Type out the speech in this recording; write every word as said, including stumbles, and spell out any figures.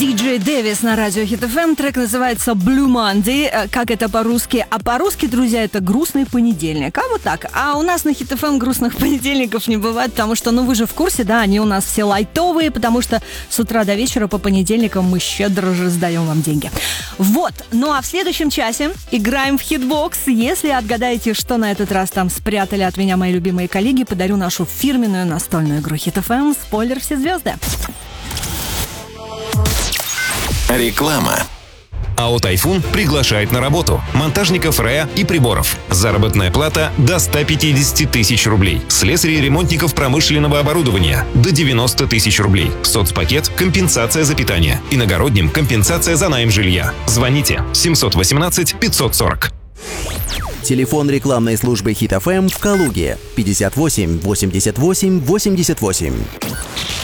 Диджей Дэвис на радио Хит эф эм. Трек называется Blue Monday. Как это по-русски? А по-русски, друзья, это грустный понедельник. А вот так. А у нас на Хит эф эм грустных понедельников не бывает, потому что, ну вы же в курсе, да, они у нас все лайтовые, потому что с утра до вечера по понедельникам мы щедро раздаем вам деньги. Вот. Ну а в следующем часе играем в Хитбокс. Если отгадаете, что на этот раз там спрятали от меня мои любимые коллеги, подарю нашу фирменную настольную игру Хит эф эм. Спойлер, все звезды. Реклама. АО «Тайфун» приглашает на работу монтажников РЭА и приборов. Заработная плата до ста пятидесяти тысяч рублей. Слесарей и ремонтников промышленного оборудования до девяноста тысяч рублей. Соцпакет – компенсация за питание. Иногородним – компенсация за найм жилья. Звоните семьсот восемнадцать пятьсот сорок. Телефон рекламной службы Хит эф эм в Калуге пятьдесят восемь восемьдесят восемь восемьдесят восемь.